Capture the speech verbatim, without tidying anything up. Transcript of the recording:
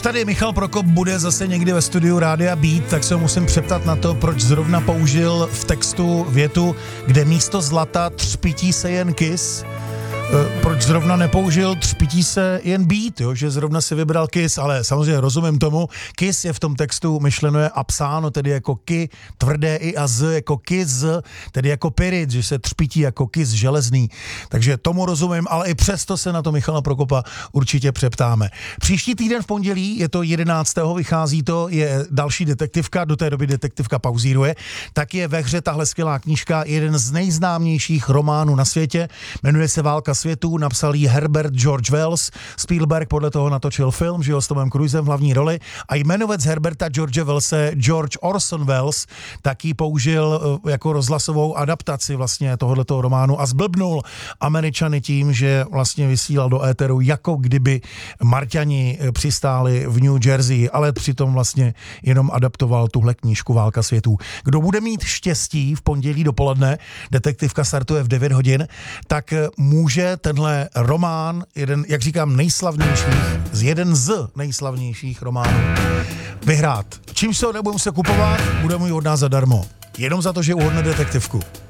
tady Michal Prokop bude zase někdy ve studiu Rádia Beat, tak se musím přeptat na to, proč zrovna použil v textu větu, kde místo zlata třpití se jen Kiss. Proč zrovna nepoužil třpití se jen beat, jo? Že zrovna si vybral Kiss, ale samozřejmě rozumím tomu. Kiss je v tom textu myšleno je a psáno tedy jako ki, tvrdé i a z, jako kiss, tedy jako pyrit, že se třpití jako Kiss železný. Takže tomu rozumím, ale i přesto se na to Michala Prokopa určitě přeptáme. Příští týden v pondělí, je to jedenáctého vychází to, je další detektivka, do té doby detektivka pauzíruje, tak je ve hře tahle skvělá knížka, jeden z nejznámějších románů na světě, jmenuje se Válka světů, napsal ji Herbert George Wells, Spielberg podle toho natočil film, že jo, s Tomem Cruisem v hlavní roli a jmenovec Herberta George Wellse, George Orson Welles, taky použil jako rozhlasovou adaptaci vlastně tohoto románu a zblbnul Američany tím, že vlastně vysílal do éteru, jako kdyby Marťani přistáli v New Jersey, ale přitom vlastně jenom adaptoval tuhle knížku Válka světů. Kdo bude mít štěstí v pondělí dopoledne, detektivka startuje v devět hodin, tak může tenhle román, jeden, jak říkám, nejslavnějších, z jeden z nejslavnějších románů vyhrát. Čím se ho nebudu muset kupovat, bude mu ji od nás zadarmo. Jenom za to, že uhodne detektivku.